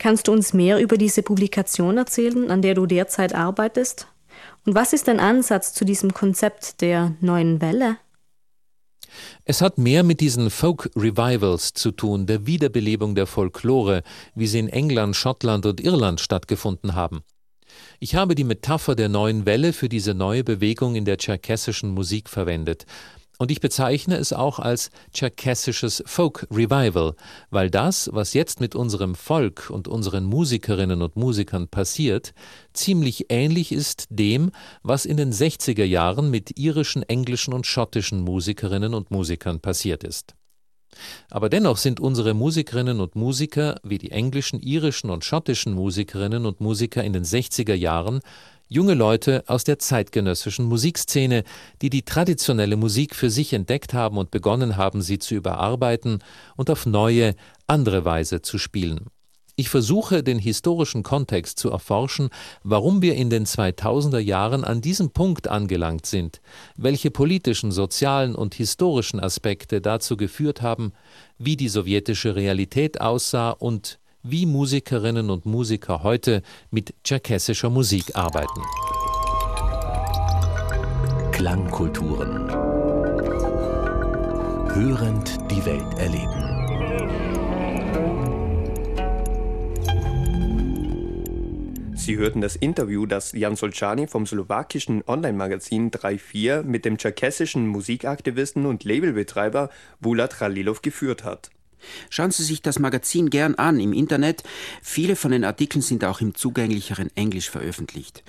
Kannst du uns mehr über diese Publikation erzählen, an der du derzeit arbeitest? Und was ist dein Ansatz zu diesem Konzept der neuen Welle? Es hat mehr mit diesen Folk-Revivals zu tun, der Wiederbelebung der Folklore, wie sie in England, Schottland und Irland stattgefunden haben. Ich habe die Metapher der neuen Welle für diese neue Bewegung in der tscherkessischen Musik verwendet. Und ich bezeichne es auch als tscherkessisches Folk-Revival, weil das, was jetzt mit unserem Volk und unseren Musikerinnen und Musikern passiert, ziemlich ähnlich ist dem, was in den 60er Jahren mit irischen, englischen und schottischen Musikerinnen und Musikern passiert ist. Aber dennoch sind unsere Musikerinnen und Musiker, wie die englischen, irischen und schottischen Musikerinnen und Musiker in den 60er Jahren, junge Leute aus der zeitgenössischen Musikszene, die die traditionelle Musik für sich entdeckt haben und begonnen haben, sie zu überarbeiten und auf neue, andere Weise zu spielen. Ich versuche, den historischen Kontext zu erforschen, warum wir in den 2000er Jahren an diesem Punkt angelangt sind, welche politischen, sozialen und historischen Aspekte dazu geführt haben, wie die sowjetische Realität aussah und wie Musikerinnen und Musiker heute mit tscherkessischer Musik arbeiten. Klangkulturen. Hörend die Welt erleben. Sie hörten das Interview, das Jan Solčany vom slowakischen Online-Magazin 3-4 mit dem tscherkessischen Musikaktivisten und Labelbetreiber Bulat Khalilov geführt hat. Schauen Sie sich das Magazin gern an im Internet. Viele von den Artikeln sind auch im zugänglicheren Englisch veröffentlicht.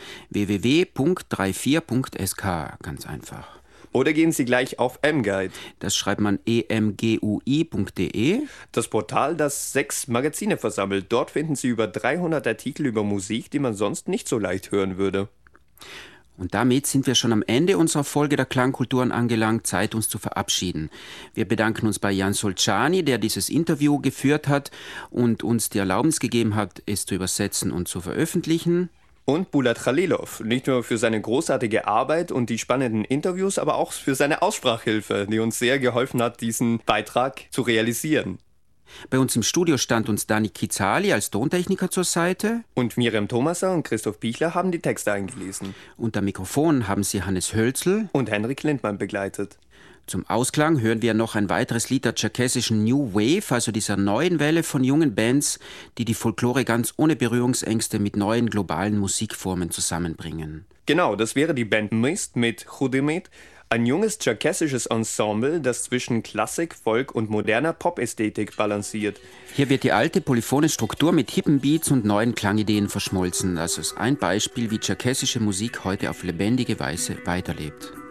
www.34.sk, ganz einfach. Oder gehen Sie gleich auf mguide. Das schreibt man emgui.de. Das Portal, das 6 Magazine versammelt. Dort finden Sie über 300 Artikel über Musik, die man sonst nicht so leicht hören würde. Und damit sind wir schon am Ende unserer Folge der Klangkulturen angelangt. Zeit, uns zu verabschieden. Wir bedanken uns bei Jan Solčany, der dieses Interview geführt hat und uns die Erlaubnis gegeben hat, es zu übersetzen und zu veröffentlichen. Und Bulat Khalilov, nicht nur für seine großartige Arbeit und die spannenden Interviews, aber auch für seine Aussprachhilfe, die uns sehr geholfen hat, diesen Beitrag zu realisieren. Bei uns im Studio stand uns Dani Kizali als Tontechniker zur Seite. Und Miriam Thomaser und Christoph Pichler haben die Texte eingelesen. Unter Mikrofon haben sie Hannes Hölzl und Henrik Lindmann begleitet. Zum Ausklang hören wir noch ein weiteres Lied der tscherkessischen New Wave, also dieser neuen Welle von jungen Bands, die die Folklore ganz ohne Berührungsängste mit neuen globalen Musikformen zusammenbringen. Genau, das wäre die Band Mist mit Chudimit, ein junges tscherkessisches Ensemble, das zwischen Klassik, Folk und moderner Pop-Ästhetik balanciert. Hier wird die alte polyphone Struktur mit hippen Beats und neuen Klangideen verschmolzen. Das ist ein Beispiel, wie tscherkessische Musik heute auf lebendige Weise weiterlebt.